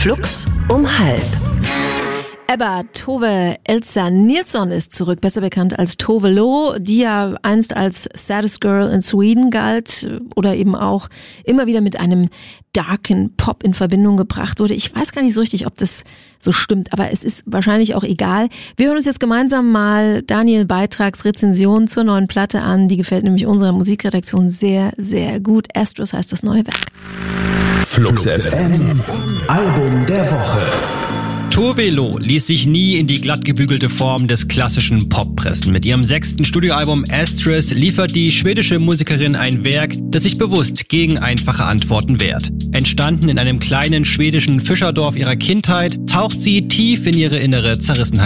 Flux um 12:30. Ebba Tove Elsa Nilsson ist zurück, besser bekannt als Tove Lo, die ja einst als Saddest Girl in Sweden galt oder eben auch immer wieder mit einem darken Pop in Verbindung gebracht wurde. Ich weiß gar nicht so richtig, ob das so stimmt, aber es ist wahrscheinlich auch egal. Wir hören uns jetzt gemeinsam mal Daniel Beitrags Rezension zur neuen Platte an. Die gefällt nämlich unserer Musikredaktion sehr, sehr gut. Astros heißt das neue Werk. Flux FM, Album der Woche. Tove Lo ließ sich nie in die glattgebügelte Form des klassischen Pop pressen. Mit ihrem 6. Studioalbum Astros liefert die schwedische Musikerin ein Werk, das sich bewusst gegen einfache Antworten wehrt. Entstanden in einem kleinen schwedischen Fischerdorf ihrer Kindheit, taucht sie tief in ihre innere Zerrissenheit